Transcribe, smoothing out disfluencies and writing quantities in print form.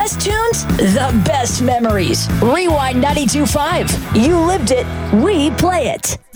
best tunes, the best memories. Rewind 92.5. You lived it, we play it.